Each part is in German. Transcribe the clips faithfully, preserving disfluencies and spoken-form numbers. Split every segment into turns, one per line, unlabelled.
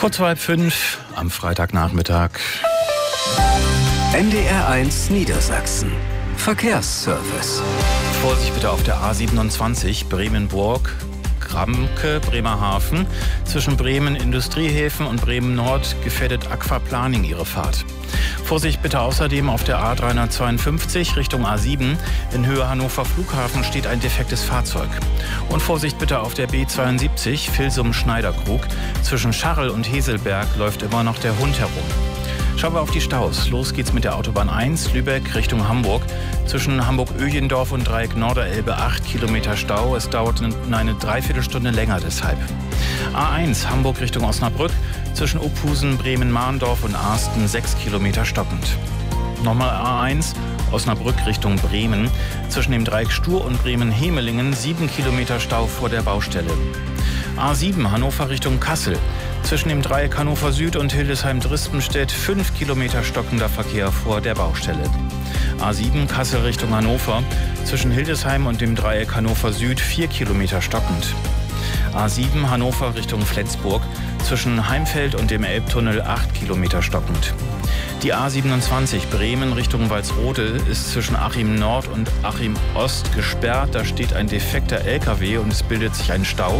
Kurz vor halb fünf am Freitagnachmittag.
N D R eins Niedersachsen. Verkehrsservice.
Vorsicht bitte auf der A siebenundzwanzig Bremen-Burg, Gramke, Bremerhaven. Zwischen Bremen Industriehäfen und Bremen Nord gefährdet Aquaplaning ihre Fahrt. Vorsicht bitte außerdem auf der A dreihundertzweiundfünfzig Richtung A sieben. In Höhe Hannover Flughafen steht ein defektes Fahrzeug. Und Vorsicht bitte auf der B zweiundsiebzig Vilsum-Schneiderkrug. Zwischen Scharrel und Heselberg läuft immer noch der Hund herum. Schauen wir auf die Staus. Los geht's mit der Autobahn eins, Lübeck Richtung Hamburg. Zwischen Hamburg-Öhlendorf und Dreieck Norderelbe acht Kilometer Stau. Es dauert eine Dreiviertelstunde länger deshalb. A eins, Hamburg Richtung Osnabrück. Zwischen Uphusen, Bremen-Mahndorf und Arsten sechs Kilometer stockend. Nochmal A eins, Osnabrück Richtung Bremen. Zwischen dem Dreieck Stur und Bremen-Hemelingen sieben Kilometer Stau vor der Baustelle. A sieben, Hannover Richtung Kassel. Zwischen dem Dreieck Hannover Süd und Hildesheim-Drispenstedt fünf Kilometer stockender Verkehr vor der Baustelle. A sieben, Kassel Richtung Hannover. Zwischen Hildesheim und dem Dreieck Hannover Süd vier Kilometer stockend. A sieben, Hannover Richtung Flensburg. Zwischen Heimfeld und dem Elbtunnel acht Kilometer stockend. Die A siebenundzwanzig Bremen Richtung Walsrode ist zwischen Achim Nord und Achim Ost gesperrt. Da steht ein defekter L K W und es bildet sich ein Stau.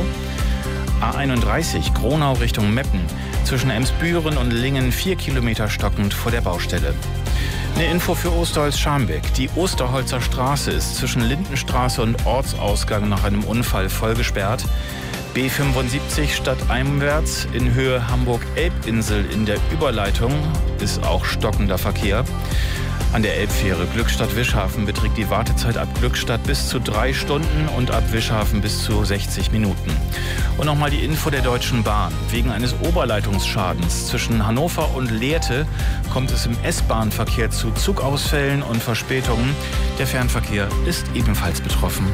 A einunddreißig Gronau Richtung Meppen. Zwischen Emsbüren und Lingen vier Kilometer stockend vor der Baustelle. Eine Info für Osterholz-Scharmbeck. Die Osterholzer Straße ist zwischen Lindenstraße und Ortsausgang nach einem Unfall voll gesperrt. B fünfundsiebzig stadteinwärts in Höhe Hamburg-Elbinsel in der Überleitung ist auch stockender Verkehr. An der Elbfähre Glückstadt-Wischhafen beträgt die Wartezeit ab Glückstadt bis zu drei Stunden und ab Wischhafen bis zu sechzig Minuten. Und nochmal die Info der Deutschen Bahn. Wegen eines Oberleitungsschadens zwischen Hannover und Lehrte kommt es im S-Bahn-Verkehr zu Zugausfällen und Verspätungen. Der Fernverkehr ist ebenfalls betroffen.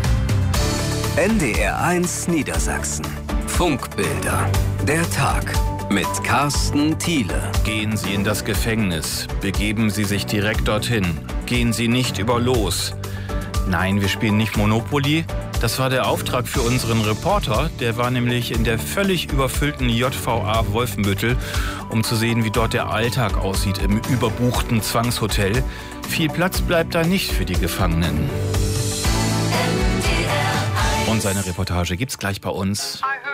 N D R eins Niedersachsen. Funkbilder. Der Tag. Mit Carsten Thiele.
Gehen Sie in das Gefängnis. Begeben Sie sich direkt dorthin. Gehen Sie nicht über Los. Nein, wir spielen nicht Monopoly. Das war der Auftrag für unseren Reporter. Der war nämlich in der völlig überfüllten J V A Wolfenbüttel, um zu sehen, wie dort der Alltag aussieht im überbuchten Zwangshotel. Viel Platz bleibt da nicht für die Gefangenen. Und seine Reportage gibt's gleich bei uns.